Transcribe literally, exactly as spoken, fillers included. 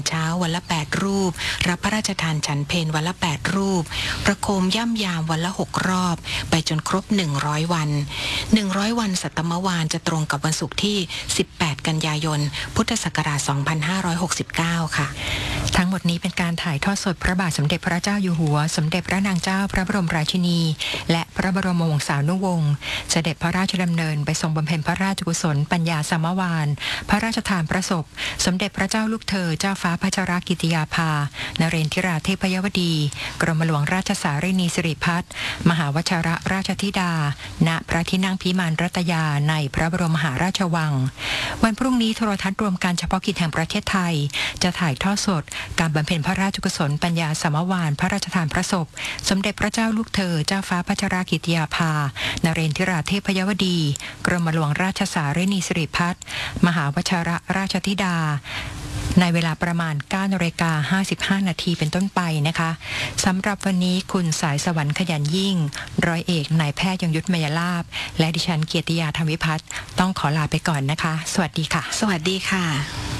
เช้าวันละแปดรูปรับพระราชทานฉันเพลวันละแปดรูปประโคมย่ำยามวันละหกรอบไปจนครบหนึ่งร้อยวันหนึ่งร้อยวันสัตมวานจะตรงกับวันศุกร์ที่สิบแปดกันยายนพุทธศักราชสองพันห้าร้อยหกสิบเก้าค่ะทั้งหมดนี้เป็นการถ่ายทอดสดพระบาทสมเด็จพระเจ้าอยู่หัวสมเด็จพระนางเจ้าพระบรมราชินีและพระบรมวงศานุวงศ์เสด็จพระราชดำเนินไปทรงบำเพ็ญพระราชกุศลปัญญาสมวานพระราชทานพระศพสมเด็จพระเจ้าลูกเธอเจ้าฟ้าพัชรกิติยาภานเรนทิราเทพยวดีกรมหลวงราชสารีนีสิริพัฒน์มหาวชรราชธิดาณพระที่นั่งพิมานรัตยาในพระบรมมหาราชวังวันพรุ่งนี้โทรทัศน์รวมการเฉพาะกิจแห่งประเทศไทยจะถ่ายทอดสดการบำเพ็ญพระราชกุศลปัญญาสมวานพระราชทานพระศพสมเด็จพระเจ้าลูกเธอเจ้าฟ้าพัชรกิติยาภานเรนทิราเทพยวดีกรมหลวงราชสารีนีสิริพัฒน์มหาวชรราชธิดาในเวลาประมาณ เก้านาฬิกาห้าสิบห้า นาทีเป็นต้นไปนะคะสำหรับวันนี้คุณสายสวรรค์ขยันยิ่งร้อยเอกนายแพทย์ยงยุทธมยลาภและดิฉันเกียรติยาธรรมวิพัฒน์ต้องขอลาไปก่อนนะคะสวัสดีค่ะสวัสดีค่ะ